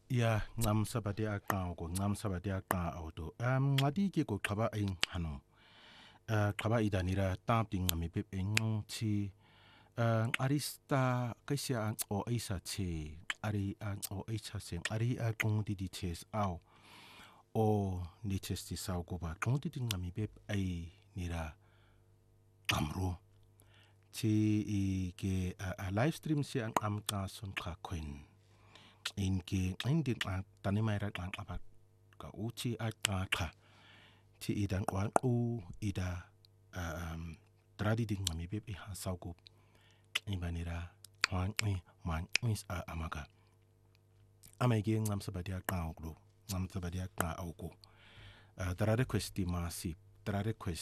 Ya ngam sabati aqa ko ngam sabati aqa auto ngadi ke ko khaba ai hano khaba idanira tap ting ngami pe eng chi arista kaisia o isa che ari o isa se ari a kong di ches au o ni ches ti sau ko ba kong di ngami pe ai nira amro chi I ke a live stream si ang am ka son kha kwen in ke indi tani mai rak lang apat ka uchi at kha ti idan kwan u ida tradi ding ngami be ha sauko ibanira kwan man is amaga amage ngam sabadia ka nglo ngam sabadia ka auko trade questi masi trade